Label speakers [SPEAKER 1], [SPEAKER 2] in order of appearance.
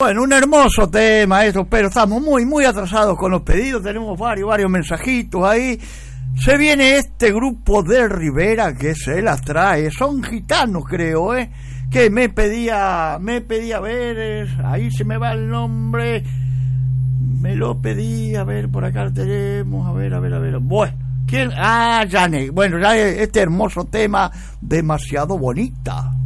[SPEAKER 1] Bueno, un hermoso tema esto, pero estamos muy atrasados con los pedidos, tenemos varios mensajitos ahí. Se viene este grupo de Rivera que se las trae, son gitanos creo, que me pedía ver, ahí se me va el nombre, me lo pedí, a ver, por acá tenemos, a ver, bueno, ¿quién? Janek, bueno, ya este hermoso tema, Demasiado Bonita.